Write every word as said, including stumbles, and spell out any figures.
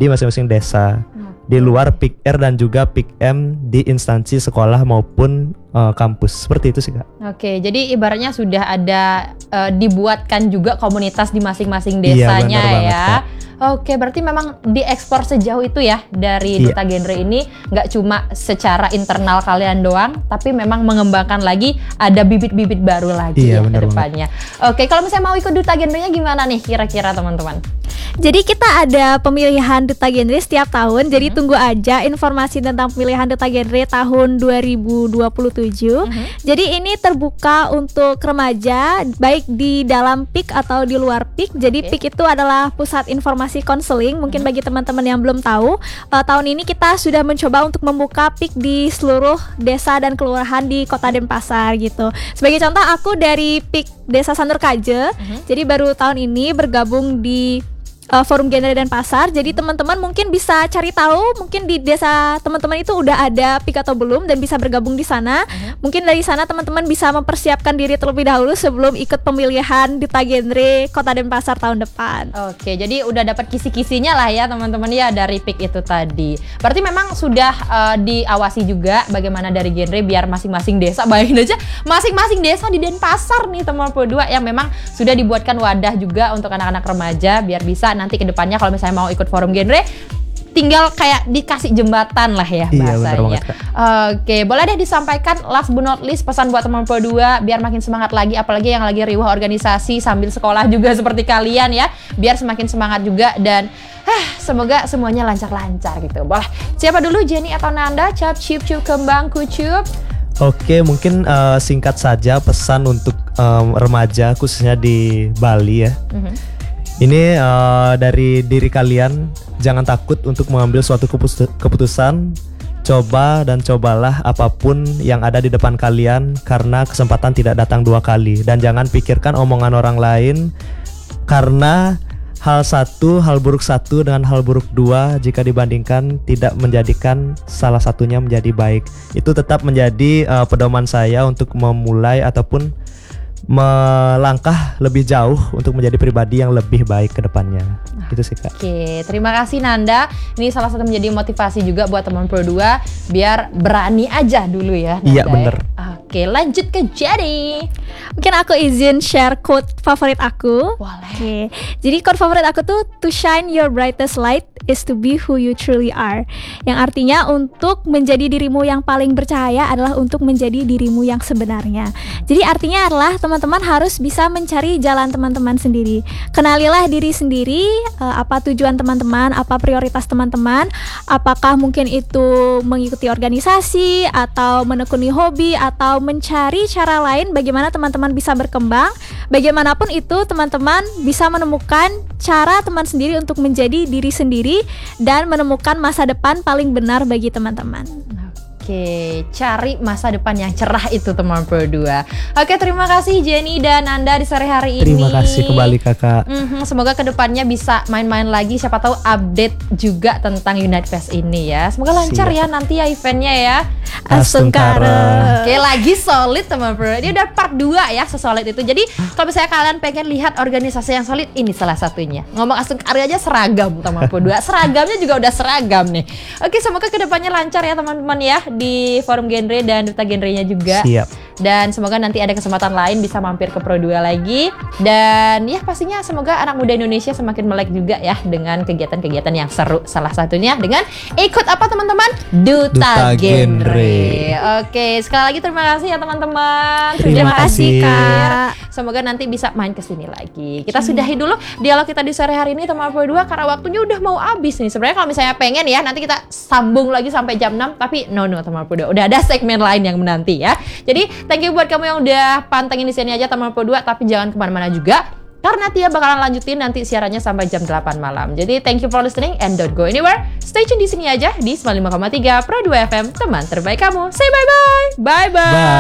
di masing-masing desa, di luar P I K R dan juga P I K M di instansi sekolah maupun uh, kampus. Seperti itu sih Kak. Oke, jadi ibaratnya sudah ada uh, dibuatkan juga komunitas di masing-masing desanya iya, banget, ya. Kak. Oke, berarti memang diekspor sejauh itu ya dari Iya. Duta Genre ini, nggak cuma secara internal kalian doang, tapi memang mengembangkan lagi, ada bibit-bibit baru lagi Iya, ya ke bener depannya. Oke, kalau misalnya mau ikut Duta Genre-nya gimana nih kira-kira teman-teman? Jadi kita ada pemilihan Duta Genre setiap tahun. Jadi Mhm. tunggu aja informasi tentang pemilihan Duta Genre tahun dua ribu dua puluh tujuh. Mhm. Jadi ini terbuka untuk remaja baik di dalam P I K atau di luar P I K. Jadi Oke. P I K itu adalah pusat informasi konseling. Mungkin Mhm. bagi teman-teman yang belum tahu, uh, tahun ini kita sudah mencoba untuk membuka P I K di seluruh desa dan kelurahan di Kota Denpasar gitu. Sebagai contoh, aku dari P I K Desa Sandurkaje. Mhm. Jadi baru tahun ini bergabung di uh, Forum Genre Denpasar. Jadi teman-teman mungkin bisa cari tahu mungkin di desa teman-teman itu udah ada P I K atau belum dan bisa bergabung di sana. Mhm. Mungkin dari sana teman-teman bisa mempersiapkan diri terlebih dahulu sebelum ikut pemilihan Duta Genre Kota Denpasar tahun depan. Oke, jadi udah dapat kisi-kisinya lah ya teman-teman ya dari P I K itu tadi. Berarti memang sudah uh, diawasi juga bagaimana dari genre biar masing-masing desa, bayangin aja masing-masing desa di Denpasar nih teman dua yang memang sudah dibuatkan wadah juga untuk anak-anak remaja biar bisa nanti ke depannya kalau misalnya mau ikut forum genre tinggal kayak dikasih jembatan lah ya Iya, bener bahasanya. banget, Kak. Oke, boleh deh disampaikan last but not least pesan buat teman dua biar makin semangat lagi, apalagi yang lagi riwah organisasi sambil sekolah juga seperti kalian ya, biar semakin semangat juga dan ah, semoga semuanya lancar-lancar gitu. Boleh, siapa dulu, Jenny atau Nanda? Cap, ciup, ciup, kembang, kucup. Oke, mungkin uh, singkat saja pesan untuk um, remaja khususnya di Bali ya. Mhm. Ini uh, dari diri kalian, jangan takut untuk mengambil suatu kepus- keputusan. Coba dan cobalah apapun yang ada di depan kalian, karena kesempatan tidak datang dua kali. Dan jangan pikirkan omongan orang lain, karena hal satu, hal buruk satu dengan hal buruk dua jika dibandingkan tidak menjadikan salah satunya menjadi baik. Itu tetap menjadi uh, pedoman saya untuk memulai ataupun melangkah lebih jauh untuk menjadi pribadi yang lebih baik ke depannya. Gitu sih Kak. Oke, terima kasih Nanda. Ini salah satu menjadi motivasi juga buat teman Pro dua biar berani aja dulu ya Nanda. Iya, bener. Oke, lanjut ke Jenny. Mungkin aku izin share quote favorit aku. Boleh. Oke, jadi quote favorit aku tuh to shine your brightest light is to be who you truly are. Yang artinya untuk menjadi dirimu yang paling bercahaya adalah untuk menjadi dirimu yang sebenarnya. Jadi artinya adalah teman-teman harus bisa mencari jalan teman-teman sendiri. Kenalilah diri sendiri, uh, apa tujuan teman-teman, apa prioritas teman-teman, apakah mungkin itu mengikuti organisasi atau menekuni hobi atau mencari cara lain bagaimana teman-teman bisa berkembang. Bagaimanapun itu teman-teman bisa menemukan cara teman sendiri untuk menjadi diri sendiri dan menemukan masa depan paling benar bagi teman-teman. Oke, cari masa depan yang cerah itu teman Pro dua. Oke, terima kasih Jenny dan Anda di sore hari ini. Terima kasih kembali Kakak. Mhm, semoga kedepannya bisa main-main lagi, siapa tahu update juga tentang Unite Fest ini ya. Semoga lancar Siap. ya nanti ya eventnya ya. Astungkara. Oke, lagi solid teman Pro. Ini udah part dua ya, sesolid itu. Jadi kalau misalnya kalian pengen lihat organisasi yang solid, ini salah satunya. Ngomong Astungkara aja seragam teman Pro dua. Seragamnya juga udah seragam nih. Oke, semoga kedepannya lancar ya teman-teman ya di forum genre dan Duta Genre-nya juga. Siap. Dan semoga nanti ada kesempatan lain bisa mampir ke Pro dua lagi. Dan ya pastinya semoga anak muda Indonesia semakin melek juga ya dengan kegiatan-kegiatan yang seru. Salah satunya dengan ikut apa teman-teman? Duta, Duta Genre. Genre. Oke, sekali lagi terima kasih ya teman-teman. Terima Sudah kasih, hadir. Kak. Semoga nanti bisa main kesini lagi. Kita sudahi dulu dialog kita di sore hari ini teman Pro dua karena waktunya udah mau habis nih. Sebenarnya kalau misalnya pengen ya nanti kita sambung lagi sampai jam enam, tapi no no teman Pro dua. Udah ada segmen lain yang menanti ya. Jadi thank you buat kamu yang udah pantengin di sini aja teman Pro dua, tapi jangan kemana-mana juga karena Tia bakalan lanjutin nanti siarannya sampai jam delapan malam. Jadi thank you for listening and don't go anywhere. Stay tune di sini aja di sembilan puluh lima koma tiga Pro dua F M, teman terbaik kamu. Say bye bye. Bye bye. Bye.